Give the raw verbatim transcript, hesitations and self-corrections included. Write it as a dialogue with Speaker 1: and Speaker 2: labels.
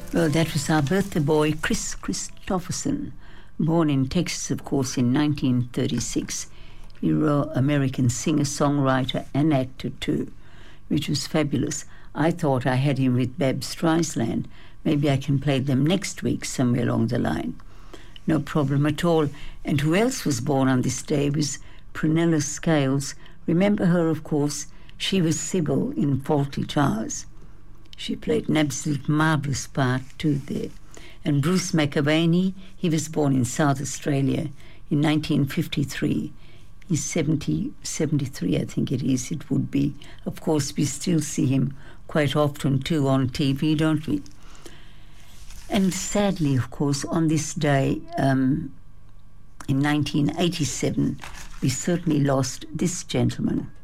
Speaker 1: Well, that was our birthday boy, Chris Christopherson, born in Texas, of course, in nineteen thirty-six. Euro-American singer, songwriter, and actor too, which was fabulous. I thought I had him with Bab Streisand. Maybe I can play them next week somewhere along the line. No problem at all. And who else was born on this day was Prunella Scales. Remember her, of course. She was Sybil in Fawlty Towers. She played an absolute marvellous part too there. And Bruce McAvaney, he was born in South Australia in nineteen fifty-three. He's seventy, seventy-three, I think it is, it would be. Of course, we still see him quite often too on T V, don't we? And sadly, of course, on this day um, in nineteen eighty-seven, we certainly lost this gentleman.